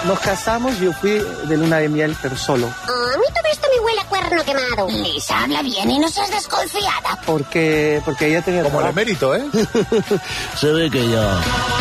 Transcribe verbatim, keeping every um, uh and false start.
nos casamos y yo fui de luna de miel, pero solo. A mí todo esto me huele a cuerno quemado. Lisa, habla bien y no seas desconfiada. Porque, porque ella tenía... Como el emérito, ¿eh? Se ve que ya...